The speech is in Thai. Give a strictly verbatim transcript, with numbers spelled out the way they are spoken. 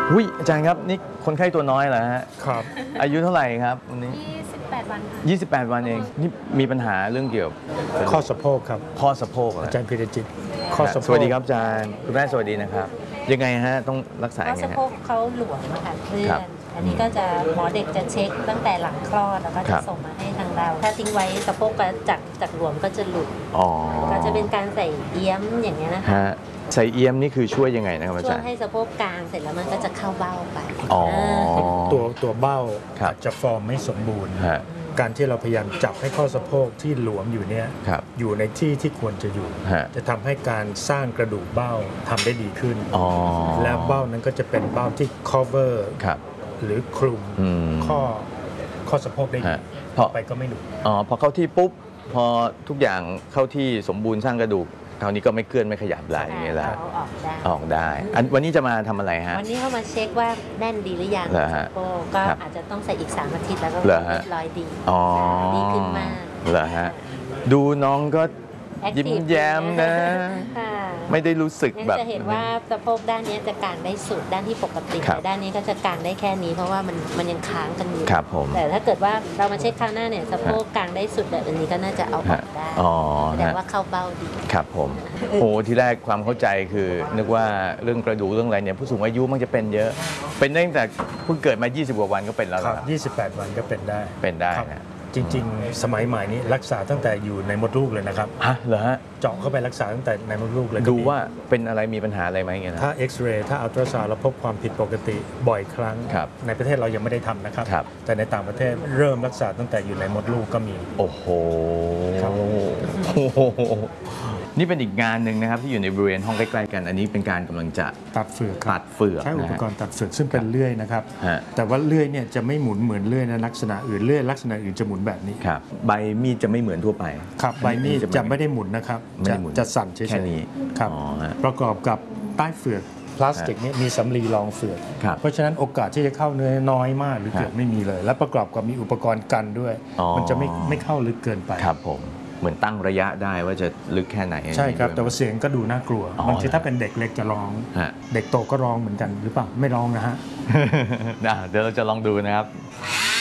อุ้ยอาจารย์ครับนี่คนไข้ตัวน้อยเหรอฮะครับอายุเท่าไหร่ครับวันนี้ยี่สิบแปดวันค่ะยี่สิบแปดวันเองนี่มีปัญหาเรื่องเกี่ยวกับข้อสะโพกครับข้อสะโพกอาจารย์พิรจิตข้อสะโพกสวัสดีครับอาจารย์คุณแม่สวัสดีนะครับยังไงฮะต้องรักษาข้อไงสะฮะโพกเขาหลวมค่ะเลื่อนอันนี้ก็จะหมอเด็กจะเช็คตั้งแต่หลังคลอดแล้วก็จะส่งมาให้ทางเรา ถ้าทิ้งไว้สะโพกก็จากจากหลวมก็จะหลุดก็จะเป็นการใส่เอี้ยมอย่างเงี้ยนะคะใส่เอี้ยมนี่คือช่วยยังไงนะครับอาจารย์ช่วยให้สะโพกกลางเสร็จแล้วมันก็จะเข้าเบ้าไปตัวตัวเบ้าจะฟอร์มไม่สมบูรณ์การที่เราพยายามจับให้ข้อสะโพกที่หลวมอยู่เนี่ยอยู่ในที่ที่ควรจะอยู่จะทำให้การสร้างกระดูกเบ้าทำได้ดีขึ้นแล้วเบ้านั้นก็จะเป็นเบ้าที่ cover หรือคลุมข้อข้อสะโพกได้ดีพอไปก็ไม่หนุนอ๋อพอเข้าที่ปุ๊บพอทุกอย่างเข้าที่สมบูรณ์สร้างกระดูกคราวนี้ก็ไม่เคลื่อนไม่ขยับไหลอย่างเงี้ยแล้วออกได้ออกได้อันวันนี้จะมาทำอะไรฮะวันนี้เขามาเช็คว่าแน่นดีหรือยังก็อาจจะต้องใส่อีกสามอาทิตย์แล้วก็เรียบร้อยดีดีขึ้นมากเหรอฮะดูน้องก็ยิ้มแย้มนะไม่ได้รู้สึกแบบจะเห็นว่าสะโพกด้านนี้จะกางได้สุดด้านที่ปกติแต่ด้านนี้ก็จะกางได้แค่นี้เพราะว่ามันมันยังค้างกันอยู่แต่ถ้าเกิดว่าเรามาเช็คคราวหน้าเนี่ยสะโพกกางได้สุดแบบนี้ก็น่าจะเอาออกได้แต่ว่าเข้าเบ้าดีครับผมโอ้ที่แรกความเข้าใจคือนึกว่าเรื่องกระดูกเรื่องอะไรเนี่ยผู้สูงอายุมักจะเป็นเยอะเป็นตั้งแต่เพิ่งเกิดมายี่สิบกว่าวันก็เป็นแล้วครับยี่สิบแปดวันก็เป็นได้เป็นได้นะจริงๆสมัยใหม่นี้รักษาตั้งแต่อยู่ในมดลูกเลยนะครับฮะเหรอฮะเจาะเข้าไปรักษาตั้งแต่ในมดลูกเลยดูว่าเป็นอะไรมีปัญหาอะไรไหมเงี้ยถ้าเอ็กซเรย์ถ้าอัลตราซาวด์เราพบความผิดปกติบ่อยครั้งในประเทศเรายังไม่ได้ทำนะครับแต่ในต่างประเทศเริ่มรักษาตั้งแต่อยู่ในมดลูกก็มีโอ้โหนี่เป็นอีกงานหนึ่งนะครับที่อยู่ในบริเวณห้องใกล้ๆกันอันนี้เป็นการกำลังจะตัดเฟือกตัดเฟือกใช้อุปกรณ์ตัดเฟือกซึ่งเป็นเลื่อยนะครับแต่ว่าเลื่อยเนี่ยจะไม่หมุนเหมือนเลื่อยในลักษณะอื่นเลื่อยลักษณะอื่นจะหมุนแบบนี้ครับใบมีดจะไม่เหมือนทั่วไปครับใบมีดจะไม่ได้หมุนนะครับจะจะสั่นเฉยๆครับประกอบกับใต้เฟือกพลาสติกนี้มีสำลีรองเฟือกเพราะฉะนั้นโอกาสที่จะเข้าเนื้อน้อยมากหรือเกือบไม่มีเลยและประกอบกับมีอุปกรณ์กันด้วยมันจะไม่ไม่เข้าลึกเกินไปครับผมเหมือนตั้งระยะได้ว่าจะลึกแค่ไหนใช่ครับแต่ว่าเสียงก็ดูน่ากลัวบางทีถ้าเป็นเด็กเล็กจะร้องเด็กโตก็ร้องเหมือนกันหรือเปล่าไม่ร้องนะฮะเดี๋ยวเราจะลองดูนะครับ